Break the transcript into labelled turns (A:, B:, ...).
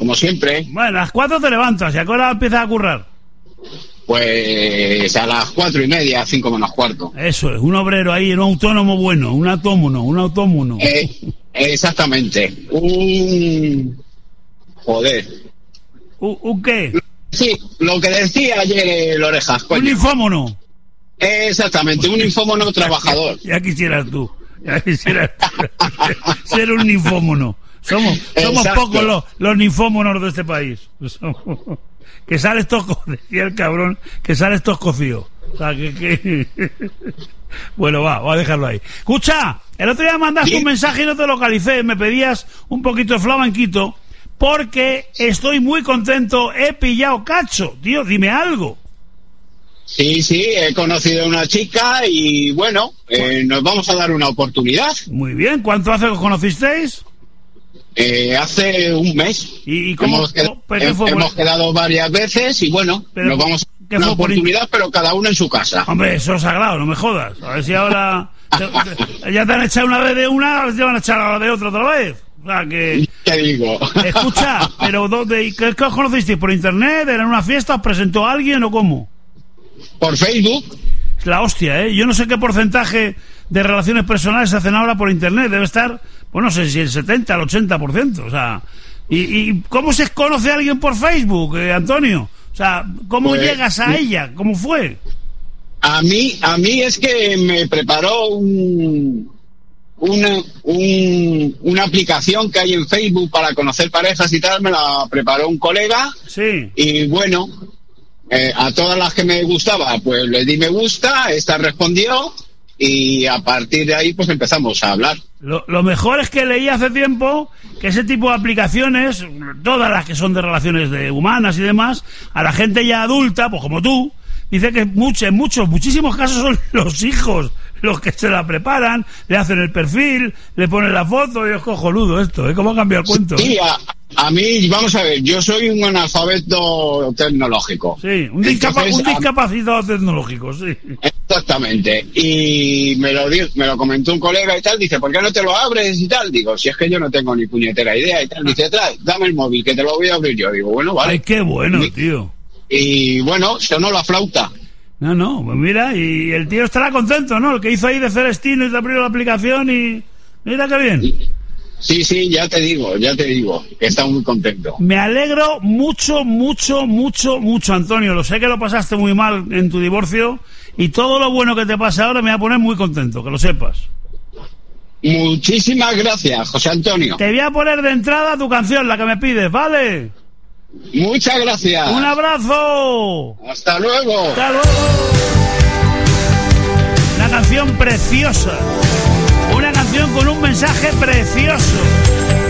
A: como siempre.
B: Bueno, a las 4 te levantas, ¿y a qué hora empiezas a currar?
A: Pues a las 4:30, 5 menos cuarto.
B: Eso es, un obrero ahí, un autónomo bueno, un autónomo.
A: Exactamente. Joder.
B: ¿Un qué?
A: Sí, lo que decía ayer el Orejas, coño.
B: Un infómono.
A: Exactamente, un infómono trabajador.
B: Ya quisieras tú. Ser un ninfómono. Somos pocos los ninfómonos de este país. Que sales tosco, decía el cabrón, que sales toscocío. O sea, que... Bueno, va a dejarlo ahí. Escucha, el otro día mandaste un mensaje y no te localicé. Me pedías un poquito de flamenquito porque estoy muy contento. He pillado cacho. Tío, dime algo.
A: Sí, he conocido a una chica y bueno, nos vamos a dar una oportunidad.
B: Muy bien, ¿cuánto hace que os conocisteis?
A: Hace un mes.
B: ¿Y cómo?
A: Hemos quedado varias veces y bueno, nos vamos a dar una oportunidad, pero cada uno en su casa.
B: Hombre, eso es sagrado, no me jodas. A ver si ahora ya te han echado una vez de una, a ver si te van a echar ahora de otra vez. O sea que...
A: ¿Qué digo? Escucha,
B: pero ¿qué os conocisteis? ¿Por internet? ¿Era una fiesta? ¿Os presentó alguien o cómo?
A: Por Facebook.
B: Es la hostia, ¿eh? Yo no sé qué porcentaje de relaciones personales se hacen ahora por internet. Debe estar, pues no sé si el 70, el 80%. O sea, ¿y cómo se conoce a alguien por Facebook, Antonio? O sea, ¿cómo llegas a ella? ¿Cómo fue?
A: A mí es que me preparó una aplicación que hay en Facebook para conocer parejas y tal. Me la preparó un colega.
B: Sí.
A: Y bueno... a todas las que me gustaba, pues le di me gusta, esta respondió y a partir de ahí pues empezamos a hablar.
B: Lo mejor es que leí hace tiempo que ese tipo de aplicaciones, todas las que son de relaciones humanas y demás, a la gente ya adulta, pues como tú, dice que en muchísimos casos son los hijos los que se la preparan, le hacen el perfil, le ponen la foto y es cojonudo esto, ¿eh? ¿Cómo ha cambiado el cuento?
A: Sí, a mí, vamos a ver, yo soy un analfabeto tecnológico.
B: Sí, un discapacitado tecnológico, sí.
A: Exactamente. Y me lo comentó un colega y tal, dice, ¿por qué no te lo abres y tal? Digo, si es que yo no tengo ni puñetera idea y tal. Dice, dame el móvil, que te lo voy a abrir yo. Digo, bueno, vale.
B: Ay, qué bueno, tío.
A: Y bueno, sonó la flauta.
B: No, pues mira, y el tío estará contento, ¿no? El que hizo ahí de Celestino y te abrió la aplicación y... Mira qué bien.
A: Sí, ya te digo, que está muy contento.
B: Me alegro mucho, Antonio. Lo sé que lo pasaste muy mal en tu divorcio y todo lo bueno que te pasa ahora me va a poner muy contento, que lo sepas.
A: Muchísimas gracias, José Antonio.
B: Te voy a poner de entrada tu canción, la que me pides, ¿vale?
A: Muchas gracias.
B: ¡Un abrazo!
A: ¡Hasta luego!
B: ¡Hasta luego! Una canción preciosa. Una canción con un mensaje precioso.